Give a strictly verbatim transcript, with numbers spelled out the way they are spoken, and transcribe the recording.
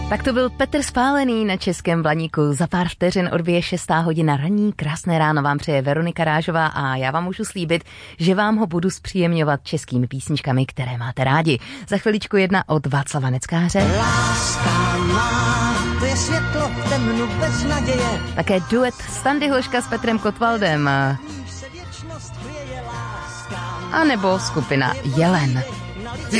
Tak to byl Petr Spálený na Českém Blaníku. Za pár vteřin odbije šestá hodina ranní. Krásné ráno vám přeje Veronika Rážová a já vám můžu slíbit, že vám ho budu zpříjemňovat českými písničkami, které máte rádi. Za chviličku jedna od Václava Neckáře. Láska má, to je světlo v temnu bez naděje. Také duet Standy Hloška s Petrem Kotwaldem. A nebo skupina Jelen.